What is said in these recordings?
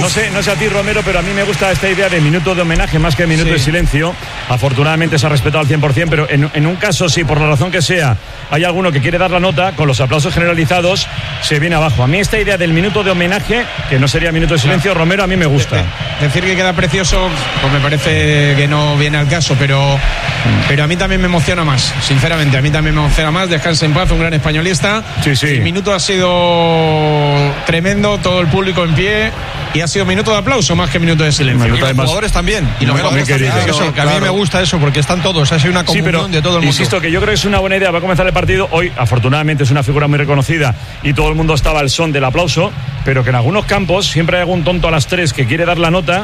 No sé a ti, Romero, pero a mí me gusta esta idea de minuto de homenaje más que minuto de silencio. Afortunadamente se ha respetado al 100%, pero en un caso, si por la razón que sea hay alguno que quiere dar la nota, con los aplausos generalizados se viene abajo. A mí esta idea del minuto de homenaje, que no sería minuto de silencio, Romero, a mí me gusta. Decir que queda precioso, pues me parece que no viene al caso, pero a mí también me emociona más, sinceramente. A mí también me emociona más. Descansa en paz, un gran españolista. Sí. El minuto ha sido tremendo, todo el público en pie, y ha sido minuto de aplauso más que minuto de silencio. Y los jugadores también. Y los jugadores también. Que a mí me gusta eso, porque están todos. Ha sido una comunión de todo el mundo. Insisto que yo creo que es una buena idea. Va a comenzar el partido. Hoy, afortunadamente, es una figura muy reconocida y todo el mundo estaba al son del aplauso, pero que en algunos campos siempre hay algún tonto a las 3 que quiere dar la nota.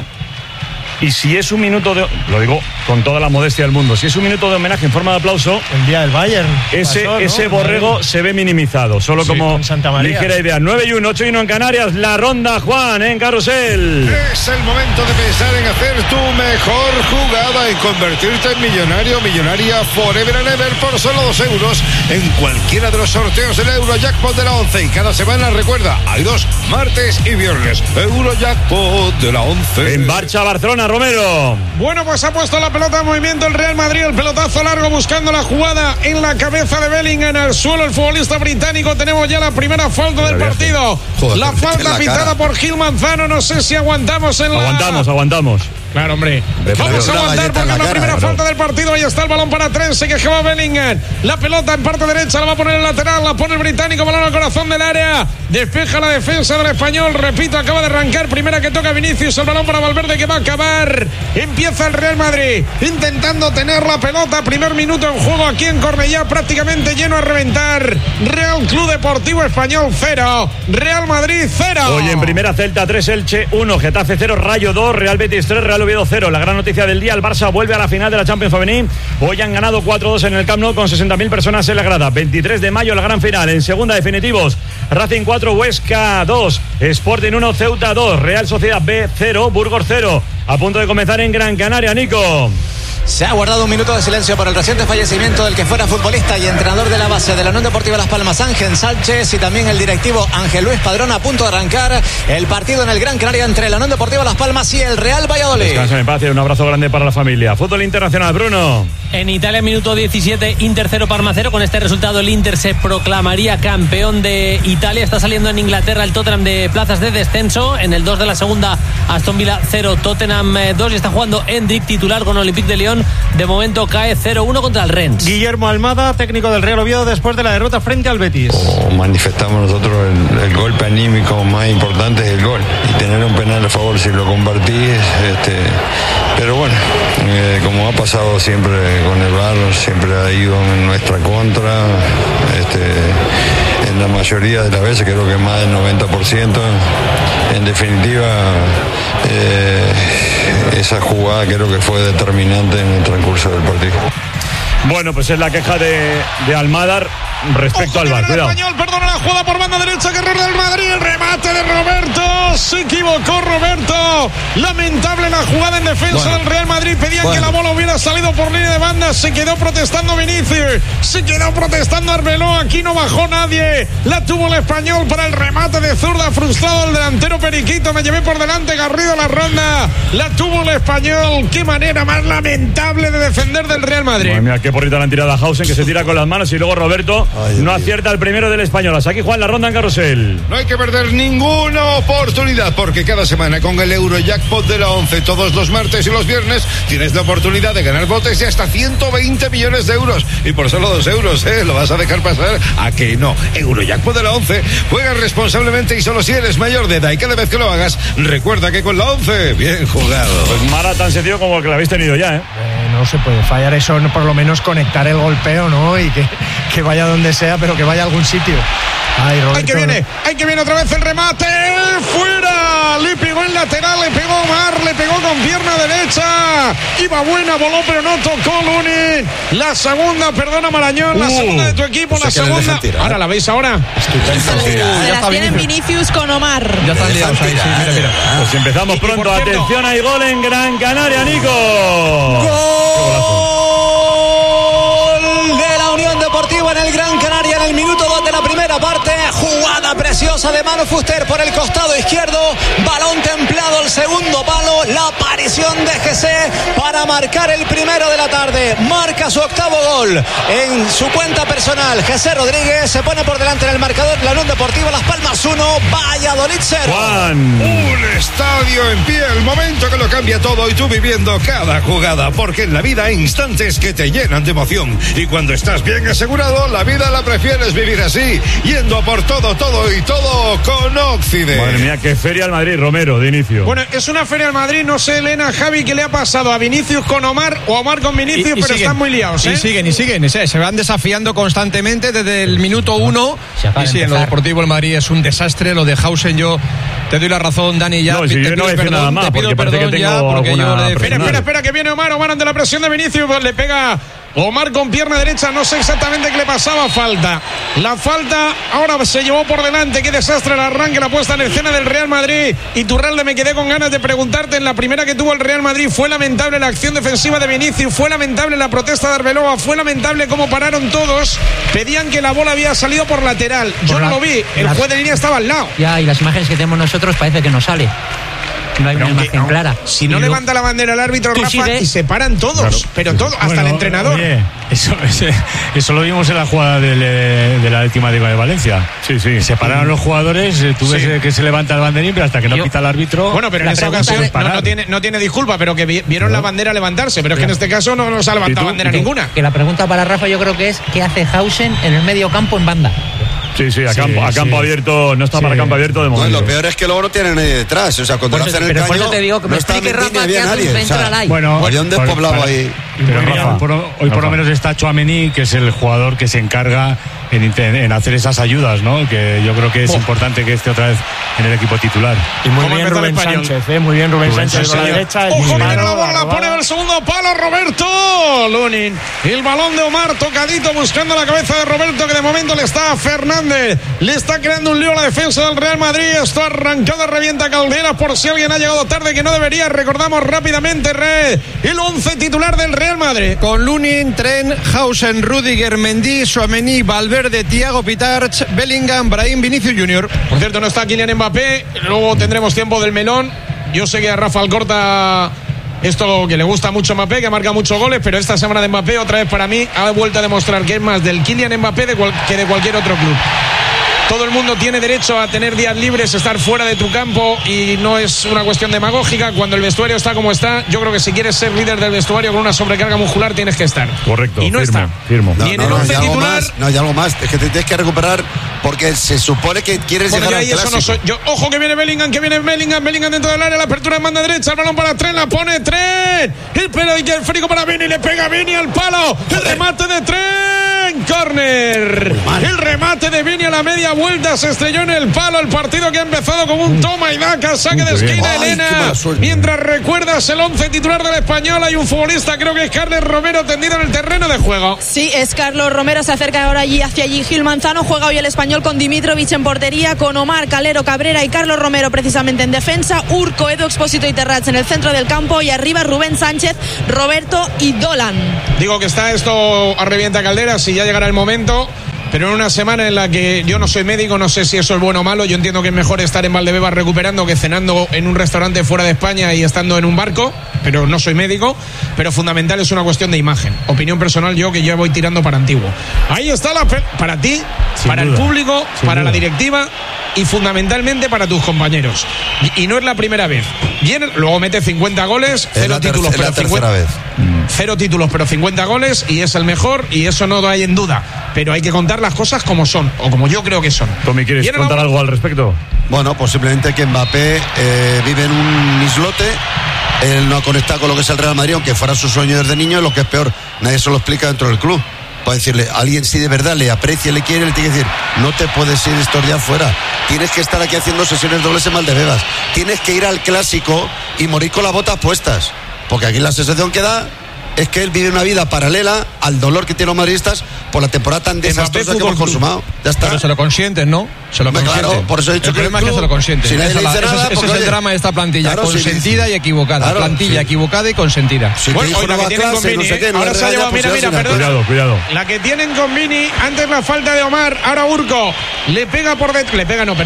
Y si es un minuto de... Lo digo con toda la modestia del mundo. Si es un minuto de homenaje en forma de aplauso... El día del Bayern. Ese borrego se ve minimizado. Solo como ligera idea. 9-1, 8-1 en Canarias. La ronda, Juan, en Carrusel. Es el momento de pensar en hacer tu mejor jugada y convertirte en millonario, millonaria forever and ever por solo 2 euros en cualquiera de los sorteos del Eurojackpot de la 11. Y cada semana, recuerda, hay 2, martes y viernes. Eurojackpot de la 11. En marcha Barcelona, Romero. Bueno, pues ha puesto la pelota en movimiento el Real Madrid, el pelotazo largo buscando la jugada en la cabeza de Bellingham, al suelo el futbolista británico. Tenemos ya la primera falta del partido. La falta pitada por Gil Manzano. No sé si aguantamos en Aguantamos. Claro, hombre. Vamos a aguantar porque es la primera falta del partido. Ahí está el balón para Trent. Se quejaba Bellingham. La pelota en parte derecha la va a poner el lateral. La pone el británico. Balón al corazón del área. Despeja la defensa del español. Repito, acaba de arrancar. Primera que toca Vinicius. El balón para Valverde que va a acabar. Empieza el Real Madrid intentando tener la pelota. Primer minuto en juego aquí en Cornellá. Prácticamente lleno a reventar. Real Club Deportivo Español 0. Real Madrid 0. Hoy en primera, Celta 3, Elche 1, Getafe 0, Rayo 2, Real Betis 3, Real Oviedo 0. La gran noticia del día, el Barça vuelve a la final de la Champions Femenina. Hoy han ganado 4-2 en el Camp Nou con 60.000 personas en la grada. 23 de mayo la gran final. En segunda, definitivos, Racing 4, Huesca 2, Sporting 1, Ceuta 2, Real Sociedad B 0, Burgos 0. A punto de comenzar en Gran Canaria, Nico. Se ha guardado un minuto de silencio por el reciente fallecimiento del que fuera futbolista y entrenador de la base de la Unión Deportiva Las Palmas, Ángel Sánchez, y también el directivo Ángel Luis Padrón. A punto de arrancar el partido en el Gran Canaria entre la Unión Deportiva Las Palmas y el Real Valladolid. Descansen en paz y un abrazo grande para la familia. Fútbol internacional, Bruno. En Italia, minuto 17, Inter 0, Parma 0. Con este resultado el Inter se proclamaría campeón de Italia. Está saliendo en Inglaterra el Tottenham de plazas de descenso. En el 2 de la segunda, Aston Villa 0, Tottenham 2. Y está jugando Endrick, titular con Olympique de Lyon. De momento cae 0-1 contra el Rennes. Guillermo Almada, técnico del Real Oviedo, después de la derrota frente al Betis. Manifestamos nosotros el golpe anímico más importante es el gol. Y tener un penal a favor si lo convertís. Pero bueno, como ha pasado siempre con el VAR, siempre ha ido en nuestra contra. En la mayoría de las veces, creo que más del 90%. En definitiva, esa jugada creo que fue determinante en el transcurso del partido. Bueno, pues es la queja de Almada respecto al VAR. Cuidado. Español, perdona la jugada por banda derecha, guerrero del Madrid, el remate de Roberto. Se equivocó Roberto. Lamentable la jugada en defensa del Real Madrid. Pedían que la bola hubiera salido por línea de banda. Se quedó protestando Vinicius. Se quedó protestando Arbeloa. Aquí no bajó nadie. La tuvo el español para el remate de zurda. Frustrado el delantero Periquito. Me llevé por delante Garrido la ronda. La tuvo el español. Qué manera más lamentable de defender del Real Madrid. Bueno, mira qué porrita le han tirado a Hausen, que se tira con las manos, y luego Roberto no acierta el primero del español. Hasta aquí, Juan, la ronda en Carrusel. No hay que perder ninguna oportunidad, porque cada semana con el Eurojackpot de la 11, todos los martes y los viernes, tienes la oportunidad de ganar botes de hasta 120 millones de euros. Y por solo 2 euros, ¿lo vas a dejar pasar? ¿A que no? Eurojackpot de la 11. Juega responsablemente y solo si eres mayor de edad. Y cada vez que lo hagas, recuerda que con la 11, bien jugado. Pues Mara tan sencillo como que la habéis tenido ya, No se puede fallar eso, por lo menos conectar el golpeo, ¿no? Y que vaya donde sea, pero que vaya a algún sitio. Ay, Roberto. Ahí que viene otra vez el remate. ¡Fuera! Le pegó en lateral, le pegó Omar, le pegó con pierna derecha. Iba buena, voló, pero no tocó Lunin. La segunda, perdona Marañón, la segunda de tu equipo, la segunda. Ahora, ¿la veis ahora? Se las tienen Vinicius con Omar. Ya están liados ahí, sí, mira. Pues empezamos pronto. Atención, hay gol en Gran Canaria, Nico. Gol de la Unión Deportiva en el Gran Canaria en el minuto 2 de la primera parte. Jugada Jugada preciosa de Manu Fuster por el costado izquierdo. Balón templado al segundo palo. La aparición de Jesse para marcar el primero de la tarde. Marca su octavo gol en su cuenta personal. Jesse Rodríguez se pone por delante en el marcador. La Unión Deportiva Las Palmas 1, Valladolid 0. Juan. Un estadio en pie, el momento que lo cambia todo y tú viviendo cada jugada, porque en la vida hay instantes que te llenan de emoción y cuando estás bien asegurado, la vida la prefieres vivir así, yendo por todo y todo con Occident. Madre mía, qué feria al Madrid, Romero, de inicio. Bueno, es una feria al Madrid, no sé, Elena, Javi, qué le ha pasado a Vinicius con Omar o a Omar con Vinicius, pero siguen, están muy liados, ¿eh? Y siguen, se van desafiando constantemente desde el minuto 1. Y sí, en lo deportivo el Madrid es un desastre, lo de Hausen yo te doy la razón, Dani, ya. No, si yo no voy a decir nada más, porque parece que tengo alguna... Espera, que viene Omar ante la presión de Vinicius, pues le pega Omar con pierna derecha, no sé exactamente qué le pasaba, falta. La falta ahora se llevó por delante, qué desastre el arranque, la puesta en escena del Real Madrid. Iturralde, me quedé con ganas de preguntarte, en la primera que tuvo el Real Madrid, fue lamentable la acción defensiva de Vinicius, fue lamentable la protesta de Arbeloa, fue lamentable cómo pararon todos, pedían que la bola había salido por lateral, yo no lo vi, el juez de línea estaba al lado. Ya, y las imágenes que tenemos nosotros parece que no sale. No hay una imagen clara. Si no levanta la bandera el árbitro, Rafa, y se paran todos, claro, pero todos, hasta el entrenador. Oye, eso lo vimos en la jugada del Atlético de Valencia. Sí. Se pararon los jugadores, tú ves que se levanta el banderín, pero hasta que no pita el árbitro. Bueno, pero en esa ocasión no tiene disculpa, pero que vieron la bandera levantarse, pero es que en este caso no se ha levantado bandera ninguna. Que la pregunta para Rafa yo creo que es ¿qué hace Hausen en el medio campo en banda? Sí, a campo abierto, no está para campo abierto de momento. No, lo peor es que luego no tiene nadie detrás, o sea, cuando hacen el caño, por eso te digo que me explique Rafa qué hace un central ahí. Bueno, había un despoblado ahí. Pero Rafa, hoy por lo menos está Tchouaméni, que es el jugador que se encarga en hacer esas ayudas, ¿no? Que yo creo que es importante que esté otra vez en el equipo titular. Y muy bien Rubén Sánchez, muy bien Rubén Sánchez con la derecha. Ojo, que viene la bola, pone el segundo palo Roberto Lunin. El balón de Omar tocadito buscando la cabeza de Roberto, que de momento le está a Fernández. Le está creando un lío a la defensa del Real Madrid. Esto arrancado, revienta Caldera, por si alguien ha llegado tarde, que no debería. Recordamos rápidamente el 11 titular del Real Madrid. Con Lunin, Tren, Hausen, Rüdiger, Mendy, Tchouaméni, Valverde, Thiago Pitarch, Bellingham, Brahim, Vinicius Junior. Por cierto, no está Kylian Mbappé. Luego tendremos tiempo del melón. Yo sé que a Rafa Alcorta esto que le gusta mucho a Mbappé, que marca muchos goles, pero esta semana de Mbappé otra vez para mí ha vuelto a demostrar que es más del Kylian Mbappé que de cualquier otro club. Todo el mundo tiene derecho a tener días libres, estar fuera de tu campo, y no es una cuestión demagógica. Cuando el vestuario está como está, yo creo que si quieres ser líder del vestuario con una sobrecarga muscular tienes que estar. Correcto. Y no firmo. Ni en el 11 titular. Hay algo más. Es que te tienes que recuperar porque se supone que quieres llegar al clásico. Ojo que viene Bellingham, Bellingham dentro del área, la apertura en banda derecha, el balón para Tren, la pone Tren. El periférico para Vini, le pega Vini al palo. El remate de Tren, córner. El remate de Vini a la media vuelta, se estrelló en el palo. El partido que ha empezado como un toma y daca, saque de esquina, Elena. Mientras recuerdas el 11 titular del Español, hay un futbolista, creo que es Carles Romero, tendido en el terreno de juego. Sí, es Carlos Romero, se acerca ahora hacia allí Gil Manzano. Juega hoy el Español con Dimitrovic en portería, con Omar, Calero, Cabrera y Carlos Romero precisamente en defensa, Urco, Edu Expósito y Terrats en el centro del campo, y arriba Rubén Sánchez, Roberto y Dolan. Digo que está esto a revienta Caldera, si ya llegará el momento. Pero en una semana en la que yo no soy médico, no sé si eso es bueno o malo. Yo entiendo que es mejor estar en Valdebebas recuperando que cenando en un restaurante fuera de España y estando en un barco, pero no soy médico. Pero fundamental es una cuestión de imagen. Opinión personal, yo que ya voy tirando para antiguo. Ahí está para ti, sin para duda, el público, para la directiva y fundamentalmente para tus compañeros. Y no es la primera vez. Viene, luego mete 50 goles, cero títulos, pero 50 vez. Cero títulos, pero 50 goles y es el mejor, y eso no hay en duda. Pero hay que contar las cosas como son, o como yo creo que son. Tommy, ¿quieres contar algo al respecto? Bueno, pues simplemente que Mbappé vive en un islote. Él no ha conectado con lo que es el Real Madrid, aunque fuera su sueño desde niño. Lo que es peor, nadie se lo explica dentro del club. Para decirle, alguien si de verdad le aprecia, le quiere, le tiene que decir, no te puedes ir estos días fuera. Tienes que estar aquí haciendo sesiones dobles en Valdebebas. Tienes que ir al clásico y morir con las botas puestas. Porque aquí la sensación que da es que él vive una vida paralela al dolor que tienen los madridistas por la temporada tan desastrosa que hemos consumado. Ya está. Pero se lo consienten, ¿no? Se lo consienten. Claro, por eso he dicho el problema es que se lo consienten. Si ese es el drama de esta plantilla, claro, consentida y equivocada. Claro, plantilla equivocada y consentida. Bueno, hoy la que tienen con Vini, ahora se ha llevado, mira, perdón. Cuidado. La que tienen con Vini, antes la falta de Omar, ahora Urco le pega por detrás,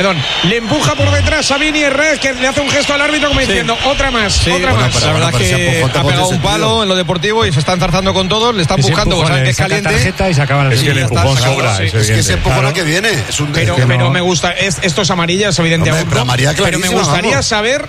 le empuja por detrás a Vini Herrera, que le hace un gesto al árbitro como diciendo, otra más. La verdad que ha pegado un palo en lo deportivo y se está enzarzando con todos, le está empujando, saben que es caliente. Y se acaban es que el empujón sobra. Es que ese empujón a que viene. Pero me gusta, esto es amarillas, evidentemente. Pero me gustaría saber.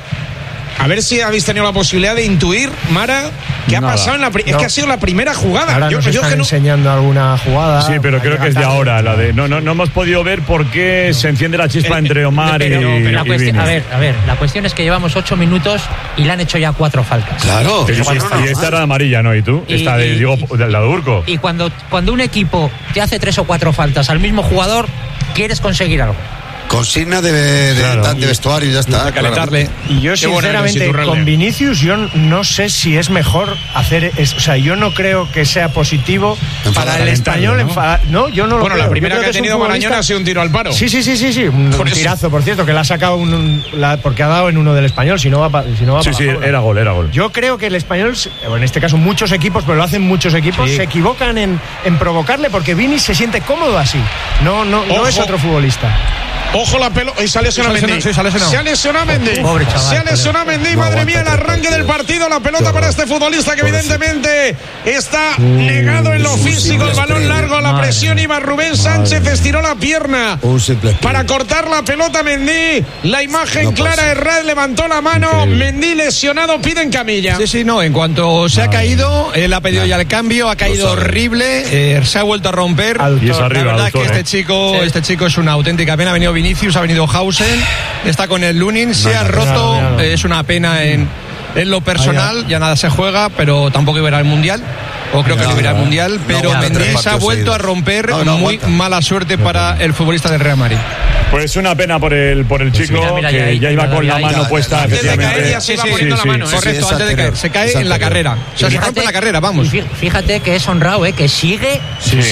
A ver si habéis tenido la posibilidad de intuir, Mara, qué ha pasado en la es que ha sido la primera jugada. Ahora nos están enseñando alguna jugada. Sí, pero creo que es de ahora. La de no hemos podido ver por qué se enciende la chispa entre Omar y Vini. A ver, la cuestión es que llevamos 8 minutos y le han hecho ya 4 faltas. Claro. Y esta era amarilla, ¿no? ¿Y tú? Esta la de Urco. Y cuando un equipo te hace 3 o 4 faltas al mismo jugador, quieres conseguir algo. Consigna de vestuario y ya está. Calentarle. Y yo sinceramente con Vinicius yo no sé si es mejor hacer yo no creo que sea positivo para el español. Yo no lo creo. La primera que ha tenido Marañón ha sido un tiro al paro. Sí, un tirazo, por cierto, que la ha sacado porque ha dado en uno del español, si no va para era gol. Yo creo que el español, en este caso muchos equipos, pero lo hacen muchos equipos, se equivocan en provocarle porque Vini se siente cómodo así. No es otro futbolista. Ojo la pelota. Y se ha lesionado Mendy. Se ha lesionado Mendy. Pobre chaval. Se ha lesionado Mendy. Madre mía, el arranque del partido. La pelota para este futbolista que evidentemente está negado en lo físico. El balón largo a la presión. Iba Rubén Sánchez. Estiró la pierna para cortar la pelota Mendy. La imagen clara. Herrera levantó la mano. Mendy lesionado. Pide en camilla. Sí, no. En cuanto se ha caído, él ha pedido ya el cambio. Ha caído horrible. Se ha vuelto a romper. La verdad es que este chico es una auténtica pena. Ha venido Vinicius, ha venido Hausen, está con el Lunin, se ha roto, es una pena en lo personal, ya nada se juega, pero tampoco iba a ir al Mundial, o creo que no iba a ir al Mundial, pero Mendy se ha vuelto a romper, muy mala suerte para el futbolista del Real Madrid. Pues una pena por el chico, que ya iba con la mano puesta. Antes de caer ya se iba poniendo la mano. Correcto, antes de caer. Se cae en la carrera. O sea, se rompe en la carrera, vamos. Fíjate que es honrado, que sigue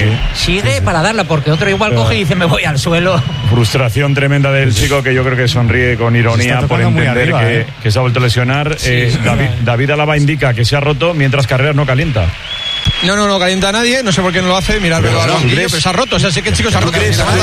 para darla, porque otro igual coge y dice, me voy al suelo. Frustración tremenda del chico, que yo creo que sonríe con ironía por entender que se ha vuelto a lesionar. David Alaba indica que se ha roto, mientras Carreras no calienta. No calienta a nadie, no sé por qué no lo hace, mirarlo al banquillo, pero se ha roto, o sea, sí que el chico se ha roto.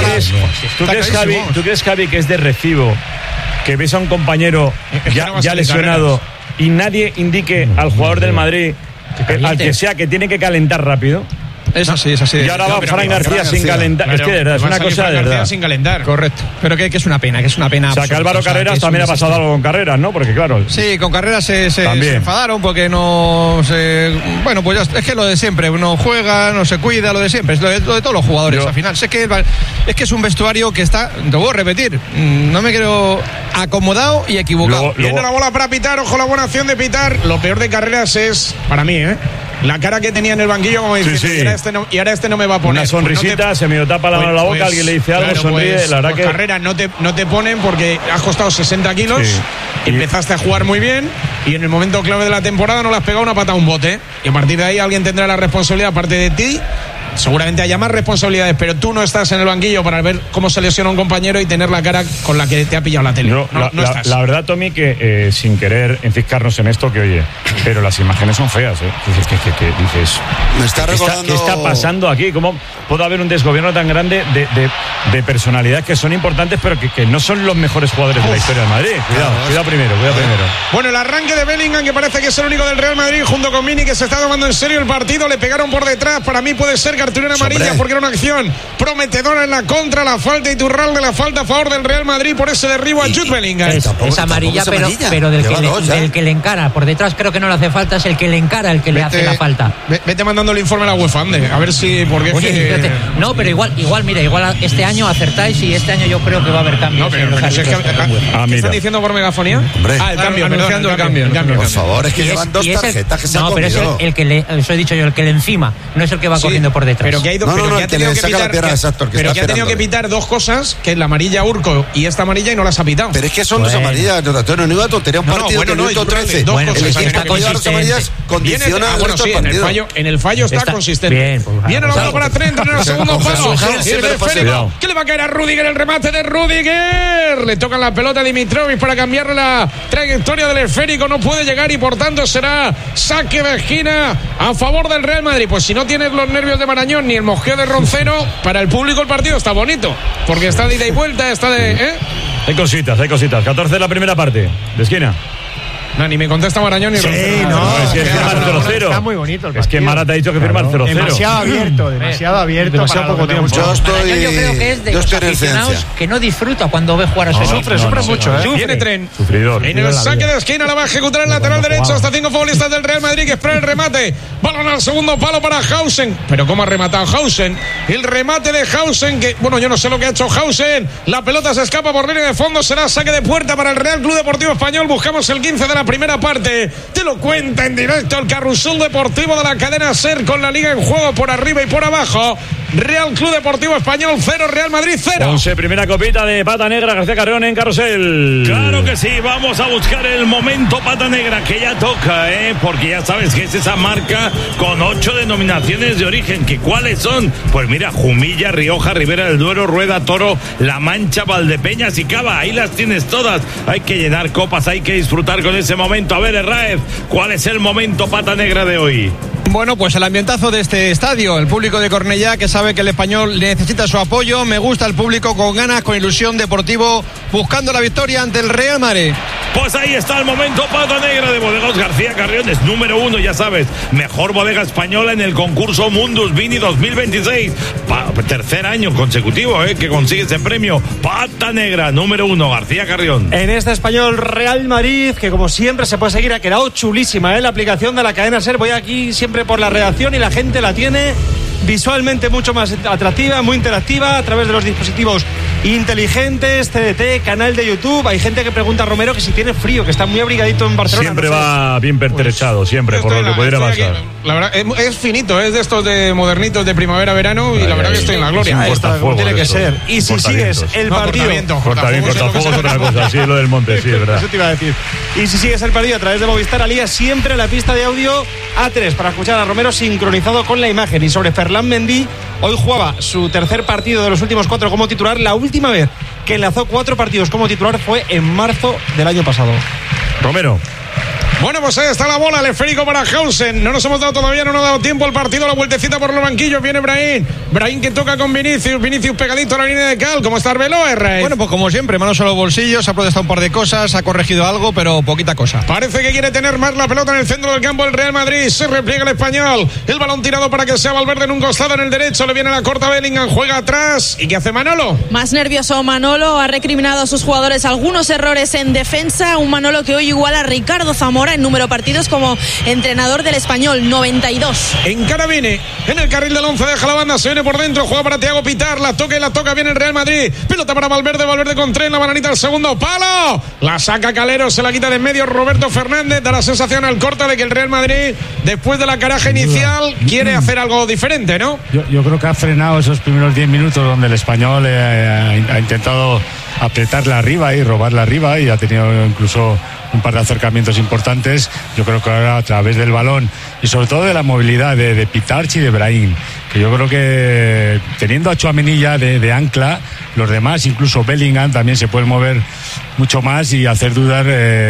¿Tú crees, Javi, que es de recibo que ves a un compañero ya lesionado y nadie indique al jugador del Madrid, al que sea, que tiene que calentar rápido? Es así. Y ahora va Fran García sin calentar. Es que de verdad, es una cosa de verdad. Sin calentar. Correcto. Pero que es una pena, O sea, que Álvaro Carreras también ha pasado algo con Carreras, ¿no? Porque claro. Sí, con Carreras se enfadaron porque no se. Bueno, pues ya, es que lo de siempre. Uno juega, no se cuida, lo de siempre. Es lo de todos los jugadores al final. Es que es un vestuario que está. Te voy a repetir. No me quiero acomodado y equivocado. Viene la bola para pitar. Ojo, la buena acción de pitar. Lo peor de Carreras es, para mí, la cara que tenía en el banquillo, como diciendo, y ahora este no me va a poner. Una sonrisita, se me tapa la boca, alguien le dice algo, sonríe, la verdad que. Carreras no te ponen porque has costado 60 kilos, empezaste a jugar muy bien y en el momento clave de la temporada no le has pegado una pata a un bote. Y a partir de ahí alguien tendrá la responsabilidad, aparte de ti. Seguramente haya más responsabilidades, pero tú no estás en el banquillo para ver cómo se lesiona un compañero y tener la cara con la que te ha pillado la tele. No estás. La verdad, Tommy, que sin querer enciscarnos en esto, que oye, pero las imágenes son feas, que dices, me está recordando... ¿Qué está pasando aquí? ¿Cómo puede haber un desgobierno tan grande de personalidades que son importantes, pero que no son los mejores jugadores de la historia del Madrid? Cuidado primero. Bueno, el arranque de Bellingham, que parece que es el único del Real Madrid, junto con Vini, que se está tomando en serio el partido. Le pegaron por detrás. Para mí puede ser cartulina amarilla, porque era una acción prometedora en la contra. La falta Iturralde, la falta a favor del Real Madrid por ese derribo a Jude Bellingham. Es amarilla, pero del que le encara. Por detrás creo que no le hace falta, es el que le encara el que le hace la falta. Vete mandando el informe a la UEFA, ande, a ver si... No, pero igual, mira, este año acertáis y este año yo creo que va a haber cambios. ¿Qué están diciendo por megafonía? Hombre, el cambio, anunciando el cambio. Por favor, es que llevan dos tarjetas que se han comido. No, pero es el que le... Eso he dicho yo, el que le encima, no es el que va corriendo por detrás. detrás. Pero que ha tenido que pitar dos cosas, que es la amarilla a Urco y esta amarilla, y no las ha pitado. Pero es que son dos amarillas, no iba a tontería, un partido de minuto 13. Dos cosas. El que ha dos amarillas condiciona el resto del partido. En el fallo está consistente. Viene la bola para Trent en el segundo palo. ¿Qué le va a caer a Rüdiger? El remate de Rüdiger. Le tocan la pelota a Dimitrovic para cambiarle la trayectoria del esférico. No puede llegar y por tanto será saque de esquina a favor del Real Madrid. Pues si no tienes los nervios de Marañón ni el mosqueo de Roncero, para el público el partido está bonito, porque está de ida y vuelta, está de... Hay cositas. 14 de la primera parte, de esquina. No, ni me contesta Marañón ni Roncero. Es que firma el 0-0. Está muy bonito el partido. Es que Mara te ha dicho que firma el 0-0. Demasiado abierto. Demasiado poco tiempo. Yo creo que es de los aficionados que no disfruta cuando ve jugar a su sufre mucho. Viene Tren. Sufridor. En el saque de esquina la va a ejecutar el lateral derecho. Hasta 5 futbolistas del Real Madrid que esperan el remate. Balón al segundo palo para Hausen. Pero ¿cómo ha rematado Hausen? El remate de Hausen, que, bueno, yo no sé lo que ha hecho Hausen. La pelota se escapa por línea de fondo. Será saque de puerta para el Real Club Deportivo Español. Buscamos el 15 de la primera parte. Te lo cuenta en directo el carrusel deportivo de la cadena SER, con la liga en juego por arriba y por abajo. Real Club Deportivo Español 0, Real Madrid 0. 11, primera copita de Pata Negra, García Carrión en carrusel. Claro que sí, vamos a buscar el momento Pata Negra, que ya toca, porque ya sabes que es esa marca con 8 denominaciones de origen. ¿Que cuáles son? Pues mira, Jumilla, Rioja, Ribera del Duero, Rueda, Toro, La Mancha, Valdepeñas y Cava. Ahí las tienes todas. Hay que llenar copas, hay que disfrutar con ese momento. A ver, Herráez, ¿cuál es el momento Pata Negra de hoy? Bueno, pues el ambientazo de este estadio, el público de Cornellá, que sabe que el Español necesita su apoyo. Me gusta el público con ganas, con ilusión, deportivo, buscando la victoria ante el Real Madrid. Pues ahí está el momento Pata Negra de Bodegas García Carrión. Es número 1, ya sabes, mejor bodega española en el concurso Mundus Vini 2026. Tercer año consecutivo que consigue ese premio. Pata Negra, número 1, García Carrión. En este Español Real Madrid, que como siempre se puede seguir, ha quedado chulísima la aplicación de la cadena SER. Voy aquí siempre por la redacción y la gente la tiene visualmente mucho más atractiva, muy interactiva, a través de los dispositivos inteligentes, CDT, canal de YouTube. Hay gente que pregunta a Romero que si tiene frío, que está muy abrigadito en Barcelona. Siempre va bien pertrechado, siempre, por lo que pudiera pasar. La verdad, es finito, es de estos de modernitos de primavera-verano, y la verdad que estoy en la gloria. Ahí está, como tiene que ser. Y si sigues el partido... Cortafuegos es otra cosa, sí, lo del monte, sí, es verdad. Eso te iba a decir. Y si sigues el partido a través de Movistar, alía siempre la pista de audio A3 para escuchar a Romero sincronizado con la imagen. Y sobre Ferland Mendy, hoy jugaba su tercer partido de los últimos 4 como titular. La última vez que enlazó 4 partidos como titular fue en marzo del año pasado. Romero. Bueno, pues ahí está la bola, el esférico para Hausen. No nos hemos dado todavía, no nos ha dado tiempo el partido, la vueltecita por los banquillos. Viene Brahim que toca con Vinicius pegadito a la línea de cal. ¿Cómo está Arbeloa, Herrera? Bueno, pues como siempre, manos a los bolsillos, ha protestado un par de cosas, ha corregido algo, pero poquita cosa. Parece que quiere tener más la pelota en el centro del campo el Real Madrid. Se repliega el Español. El balón tirado para que sea Valverde en un costado, en el derecho. Le viene la corta Bellingham, juega atrás. ¿Y qué hace Manolo? Más nervioso Manolo, ha recriminado a sus jugadores algunos errores en defensa. Un Manolo que hoy iguala a Ricardo Zamora en número de partidos como entrenador del Español, 92. En Carabine, en el carril del 11, deja la banda, se viene por dentro, juega para Thiago Pitar, la toca, viene el Real Madrid, pelota para Valverde con Tren, la bananita al segundo palo, la saca Calero, se la quita de en medio Roberto Fernández, da la sensación al corte de que el Real Madrid, después de la caraja inicial, quiere hacer algo diferente, ¿no? Yo creo que ha frenado esos primeros 10 minutos donde el Español ha intentado apretarla arriba y robarla arriba, y ha tenido incluso un par de acercamientos importantes. Yo creo que ahora, a través del balón y sobre todo de la movilidad de Pitarch y de Brahim, que yo creo que teniendo a Tchouaméni ya de ancla, los demás, incluso Bellingham, también se pueden mover mucho más y hacer dudar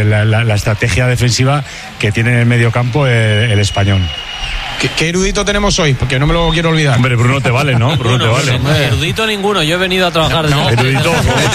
la estrategia defensiva que tiene en el medio campo el Español. ¿Qué erudito tenemos hoy? Porque no me lo quiero olvidar. Hombre, Bruno te vale, ¿no? Bruno te vale. Erudito ninguno, yo he venido a trabajar. No, erudito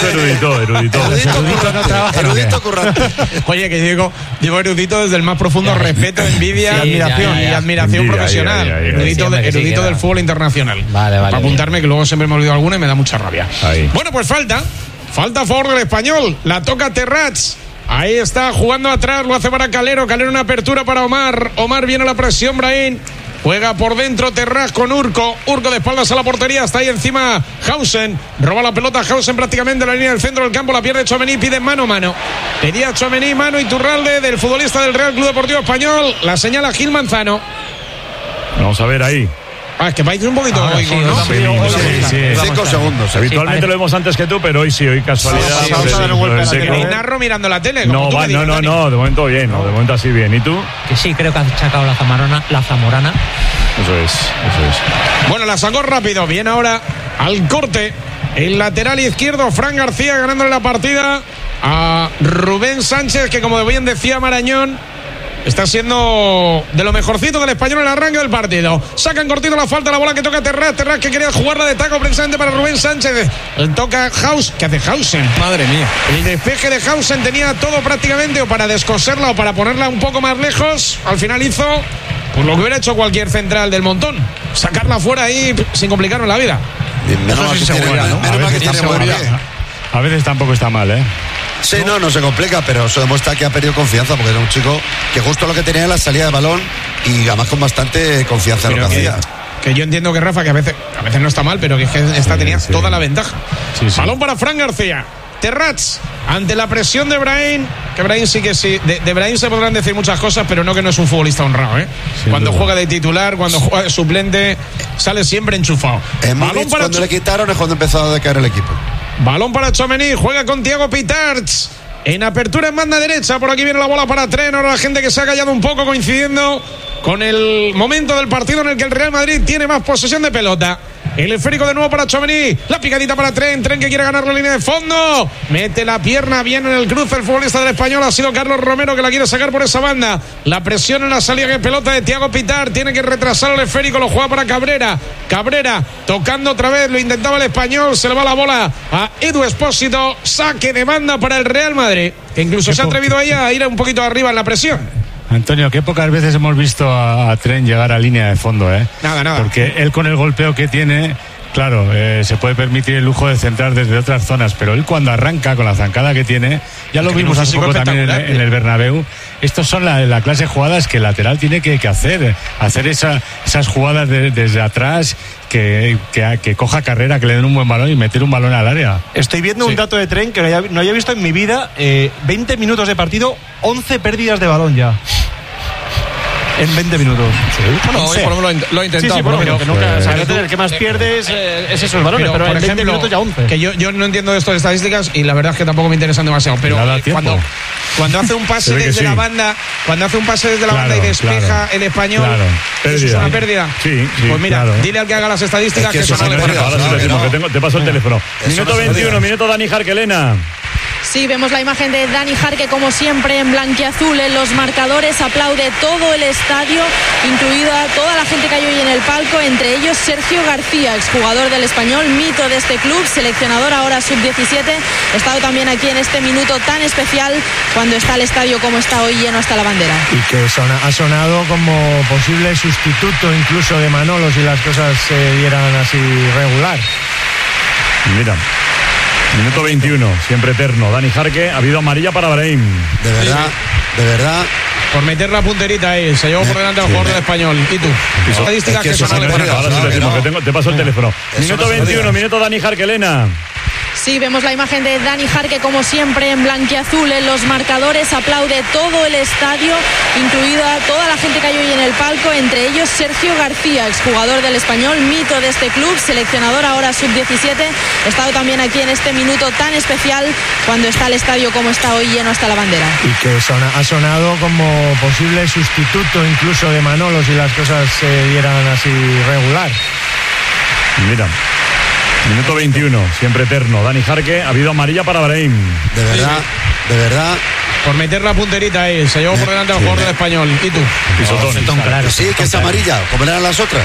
no trabaja. Erudito currante. Oye, que digo erudito desde el más profundo respeto, envidia y admiración profesional. Erudito del fútbol internacional. Vale. Para apuntarme, que luego siempre me olvido alguna y me da mucha rabia. Ahí. Bueno, pues falta a favor del Español. La toca Terrats. Ahí está, jugando atrás, lo hace para Calero en una apertura para Omar viene a la presión, Brahim, juega por dentro Terraz con Urco de espaldas a la portería, está ahí encima Hausen, roba la pelota Hausen prácticamente en la línea del centro del campo, la pierde Tchouaméni, pide mano, pedía Tchouaméni, mano Iturralde del futbolista del Real Club Deportivo Español, la señala Gil Manzano. Vamos a ver ahí. Es que vais un poquito hoy, sí, ¿no? Sí. 5 segundos. Habitualmente lo vemos antes que tú, pero hoy sí, hoy casualidad. Vamos a dar un golpe a la tele. Narro mirando la tele. No, de momento bien, de momento así bien. ¿Y tú? Que sí, creo que ha sacado la Zamorana. Eso es. Bueno, la sacó rápido. Bien ahora al corte. El lateral izquierdo, Fran García, ganándole la partida a Rubén Sánchez, que como bien decía Marañón, está siendo de lo mejorcito del Español en el arranque del partido. Sacan cortito la falta, la bola que toca Terraz que quería jugarla de taco precisamente para Rubén Sánchez. El toca Haus, que hace Hausen. Madre mía. El despeje de Hausen tenía todo prácticamente, o para descoserla o para ponerla un poco más lejos. Al final hizo pues lo que hubiera hecho cualquier central del montón, sacarla fuera ahí sin complicarnos la vida. Menos mal que seguridad, ¿no? A veces tampoco está mal, ¿eh? Sí, no se complica, pero eso demuestra que ha perdido confianza, porque era un chico que justo lo que tenía era la salida de balón y además con bastante confianza en lo que hacía. Que yo entiendo que Rafa, que a veces no está mal, pero que esta tenía toda la ventaja. Sí. Balón para Fran García. Terraz, ante la presión de Brahim, que Brahim sí que sí. De Brahim se podrán decir muchas cosas, pero no que no es un futbolista honrado, ¿eh? Cuando juega de titular, cuando juega de suplente, sale siempre enchufado. Balón para cuando le quitaron es cuando empezó a decaer el equipo. Balón para Tchouaméni, juega con Thiago Pitarch. En apertura en banda derecha, por aquí viene la bola para Tren. Ahora la gente que se ha callado un poco, coincidiendo con el momento del partido en el que el Real Madrid tiene más posesión de pelota. El esférico de nuevo para Tchouaméni. La picadita para Tren que quiere ganar la línea de fondo. Mete la pierna bien en el cruce el futbolista del Español. Ha sido Carlos Romero que la quiere sacar por esa banda. La presión en la salida de pelota de Thiago Pitar. Tiene que retrasar el esférico. Lo juega para Cabrera. Cabrera tocando otra vez. Lo intentaba el Español. Se le va la bola a Edu Expósito. Saque de banda para el Real Madrid, que incluso se ha atrevido ahí a ir un poquito arriba en la presión. Antonio, qué pocas veces hemos visto a Tren llegar a línea de fondo, ¿eh? Nada. Porque él con el golpeo que tiene, claro, se puede permitir el lujo de centrar desde otras zonas, pero él cuando arranca con la zancada que tiene, ya lo vimos hace poco también en el Bernabéu. Estos son la clase de jugadas que el lateral tiene que hacer esas jugadas desde atrás, que coja carrera, que le den un buen balón y meter un balón al área. Estoy viendo un dato de Tren que no había visto en mi vida. 20 minutos de partido, 11 pérdidas de balón ya. En 20 minutos. Hoy por lo menos lo he intentado. Sí, pero que nunca, el que más pierdes es esos balones, pero por en 20 ejemplo, minutos ya 11. Que yo no entiendo de estas estadísticas y la verdad es que tampoco me interesan demasiado, pero cuando hace un pase desde la banda, banda y despeja el Español, ¿eso es una pérdida? Sí, pues mira, dile al que haga las estadísticas que eso no le pasa. Te paso el teléfono. Minuto 21, minuto Dani Jarquelena. Sí, vemos la imagen de Dani Jarque como siempre en blanquiazul en los marcadores, aplaude todo el estadio, incluida toda la gente que hay hoy en el palco, entre ellos Sergio García, exjugador del Español, mito de este club, seleccionador ahora sub-17, ha estado también aquí en este minuto tan especial cuando está el estadio como está hoy lleno hasta la bandera. Y que ha sonado como posible sustituto incluso de Manolo si las cosas se dieran así regular. Mira. Minuto 21, siempre eterno. Dani Jarque, ha habido amarilla para Brahim. De verdad. Por meter la punterita ahí, se llevó por delante al jugador del Español. ¿Y tú? Estadísticas que son te paso el teléfono. Minuto 21, minuto Dani Jarquelena. Sí, vemos la imagen de Dani Jarque como siempre en blanquiazul en los marcadores, aplaude todo el estadio, incluida toda la gente que hay hoy en el palco, entre ellos Sergio García, exjugador del Español, mito de este club, seleccionador ahora sub-17, ha estado también aquí en este minuto tan especial cuando está el estadio como está hoy lleno hasta la bandera. Y que ha sonado como posible sustituto incluso de Manolo si las cosas se dieran así regular. Mira. Minuto 21, siempre eterno. Dani Jarque, ha habido amarilla para Brahim. De verdad. Por meter la punterita ahí, se llevó por delante al jugador del Español. ¿Y tú? Pisotón, claro. Sí, que es amarilla, como eran las otras.